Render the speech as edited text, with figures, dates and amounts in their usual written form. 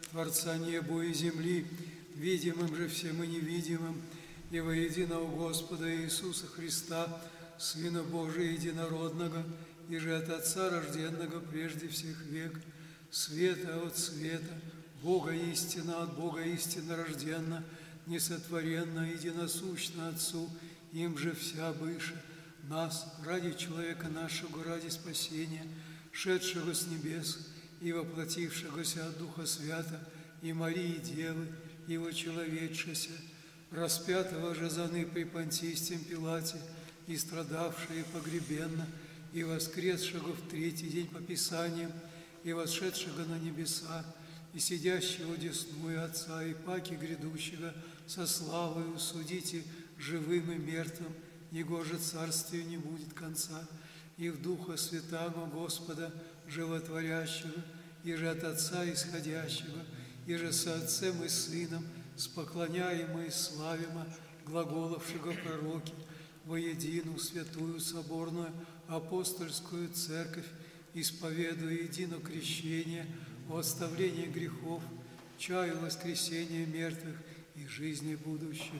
Творца неба и земли, видимым же всем и невидимым, и во единого Господа Иисуса Христа, Сына Божия Единородного, и же от Отца рожденного прежде всех век, света от света, Бога истина от Бога истинно рожденна, несотворенна, единосущна Отцу, им же вся быше, нас, ради человека нашего, ради спасения, шедшего с небес и воплотившегося от Духа Свята, и Марии Девы, и вочеловечшися, распятого же заны при Понтистем Пилате, и страдавшего и погребенно, и воскресшего в третий день по Писаниям, и восшедшего на небеса, и сидящего одесную Отца, и паки грядущего со славою судите живым и мертвым, Его же царствию не будет конца, и в Духа Святаго Господа животворящего, и же от Отца исходящего, и же со Отцем и Сыном, споклоняемо и славимо, глаголовшего пророки, во единую святую соборную апостольскую церковь, исповедуя едино крещение, о оставлении грехов, чаю воскресения мертвых и жизни будущей.